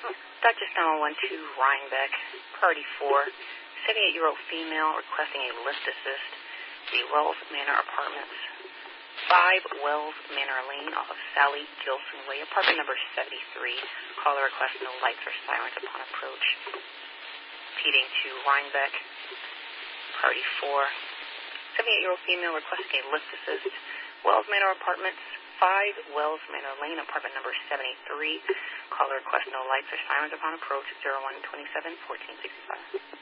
Duchess 912, Rhinebeck, Party 4, 78-year-old female requesting a lift assist, the Wells Manor Apartments, 5 Wells Manor Lane off of Sally Gilson Way, apartment number 73. Caller requests no lights or sirens upon approach. Repeating to Rhinebeck, Party 4, 78-year-old female requesting a lift assist, Wells Manor Apartments, 5 Wells Manor Lane, apartment number 73. Caller requests no lights or sirens upon approach, 0127-1465.